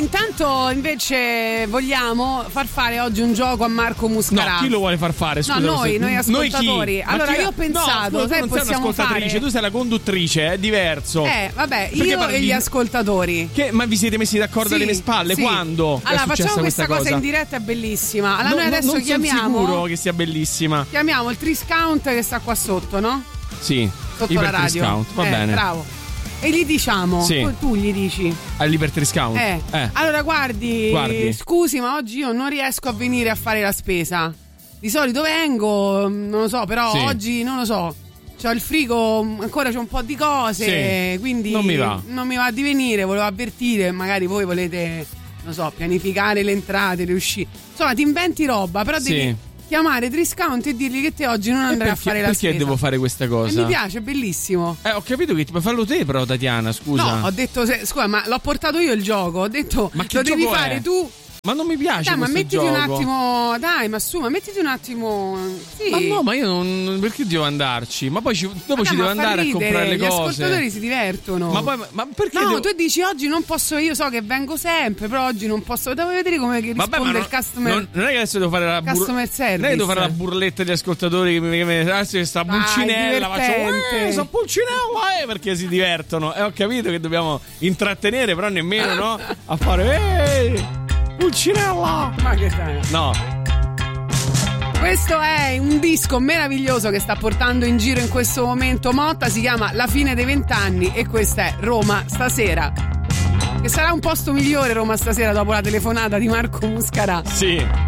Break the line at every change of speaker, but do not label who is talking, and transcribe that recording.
intanto invece vogliamo far fare oggi un gioco a Marco Muscarà.
No, chi lo vuole far fare? Scusa,
no, noi ascoltatori.
Allora
io ho pensato,
no,
sai,
non sei
possiamo
un'ascoltatrice,
fare...
tu sei la conduttrice, è diverso.
Vabbè, io e gli ascoltatori.
Ma vi siete messi d'accordo alle mie spalle?
Sì.
Quando?
Allora, facciamo questa cosa in
diretta.
diretta, è bellissima. Allora, noi adesso
non
chiamiamo.
Sono sicuro che sia bellissima.
Chiamiamo il Triscount che sta qua sotto, no?
Sì.
Sotto la radio.
Triscount, va bene.
Bravo. E gli diciamo,
sì.
tu gli dici
all'Ipertriscount.
Allora guardi, scusi, ma oggi io non riesco a venire a fare la spesa. Di solito vengo, non lo so, però sì. Oggi non lo so. C'ho il frigo, ancora c'ho un po' di cose, sì. Quindi non mi va di venire, volevo avvertire, magari voi volete, non so, pianificare le entrate, le uscite. Insomma, ti inventi roba, però
sì.
Devi chiamare Triscount e dirgli che te oggi non andrai a fare la spesa.
Perché devo fare questa cosa?
Mi piace, è bellissimo.
Ho capito che ma fallo te però, Tatiana, scusa.
No, ho detto, scusa, ma l'ho portato io il gioco. Ho detto,
ma
lo devi fare tu.
Ma non mi piace
dai,
questo
ma mettiti
gioco.
un attimo, dai, ma su, ma mettiti un attimo. Sì.
Ma no, ma io non perché devo andarci? Ma poi dopo ci devo andare a comprare le cose.
Gli ascoltatori si divertono.
Ma perché?
No, tu dici oggi non posso, io so che vengo sempre, però oggi non posso. Devo vedere come risponde il customer.
Non è che adesso devo fare la
customer service.
Non è che devo fare la burletta di ascoltatori che adesso sta Pulcinella, faccio sono Pulcinella, perché si divertono. E ho capito che dobbiamo intrattenere, però nemmeno no a fare Pulcinella!
Ma che stai?
No.
Questo è un disco meraviglioso che sta portando in giro in questo momento Motta, si chiama La fine dei 20 anni e questa è Roma stasera. Che sarà un posto migliore Roma stasera dopo la telefonata di Marco Muscarà.
Sì.